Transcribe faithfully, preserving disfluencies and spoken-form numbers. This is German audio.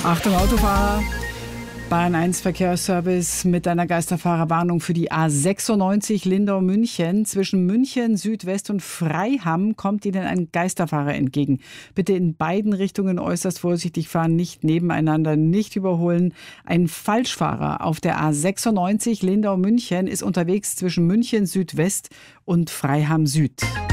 Achtung Autofahrer, Bayern eins Verkehrsservice mit einer Geisterfahrerwarnung für die A sechsundneunzig Lindau-München. Zwischen München Südwest und Freiham kommt Ihnen ein Geisterfahrer entgegen. Bitte in beiden Richtungen äußerst vorsichtig fahren, nicht nebeneinander, nicht überholen. Ein Falschfahrer auf der A sechsundneunzig Lindau-München ist unterwegs zwischen München Südwest und Freiham Süd.